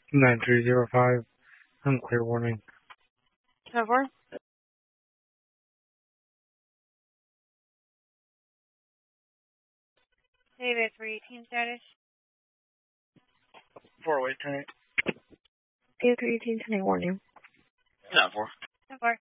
9305, unclear warning. 10-4. David 318 status. 4-way train. David 318, 10 warning. 10-4. 10-4.